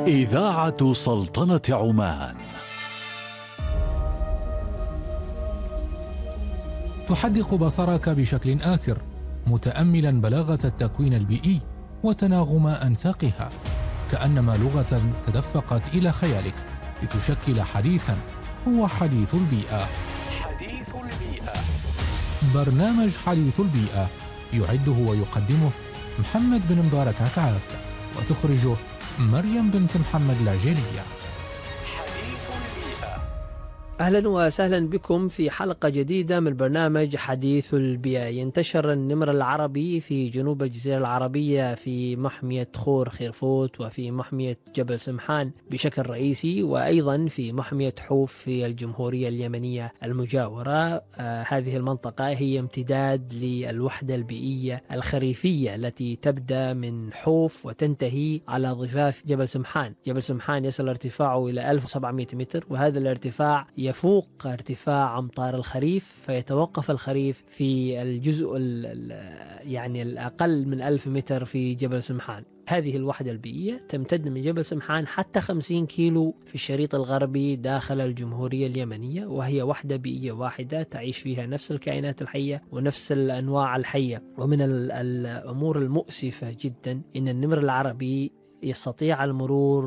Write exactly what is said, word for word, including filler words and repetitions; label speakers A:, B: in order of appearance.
A: إذاعة سلطنة عمان
B: تحدق بصرك بشكل آسر متأملا بلاغة التكوين البيئي وتناغم أنساقها، كأنما لغة تدفقت إلى خيالك لتشكل حديثا هو حديث البيئة.
C: حديث البيئة،
B: برنامج حديث البيئة يعده ويقدمه محمد بن مبارك عكعاك، وتخرجه مريم بنت محمد العجيرية.
D: أهلا وسهلا بكم في حلقة جديدة من برنامج حديث البيئة. ينتشر النمر العربي في جنوب الجزيرة العربية في محمية خور خيرفوت وفي محمية جبل سمحان بشكل رئيسي، وأيضا في محمية حوف في الجمهورية اليمنية المجاورة. آه هذه المنطقة هي امتداد للوحدة البيئية الخريفية التي تبدأ من حوف وتنتهي على ضفاف جبل سمحان. جبل سمحان يصل ارتفاعه إلى ألف وسبعمائة متر، وهذا الارتفاع يفوق ارتفاع أمطار الخريف، فيتوقف الخريف في الجزء يعني الأقل من ألف متر في جبل سمحان. هذه الوحدة البيئية تمتد من جبل سمحان حتى خمسين كيلو في الشريط الغربي داخل الجمهورية اليمنية، وهي وحدة بيئية واحدة تعيش فيها نفس الكائنات الحية ونفس الأنواع الحية. ومن الأمور المؤسفة جدا إن النمر العربي يستطيع المرور